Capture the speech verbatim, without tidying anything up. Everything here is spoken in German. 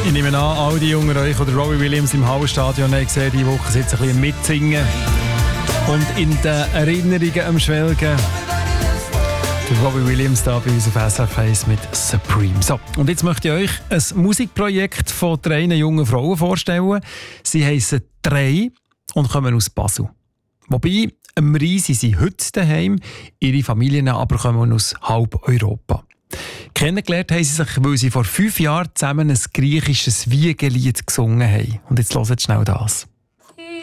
Ich nehme an, all die Jungen euch oder Robbie Williams im Hallstadion haben gesehen, diese Woche sind ein bisschen mitsingen und in den Erinnerungen am Schwelgen. Der Robbie Williams da bei uns auf S R F eins mit Supreme. So, und jetzt möchte ich euch ein Musikprojekt von drei jungen Frauen vorstellen. Sie heissen «Drei» und kommen aus Basel. Wobei, am Rhein sind sie heute daheim, ihre Familien aber kommen aus halb Europa. Kennengelernt haben sie sich, weil sie vor fünf Jahren zusammen ein griechisches Wiegelied gesungen haben. Und jetzt hört schnell das.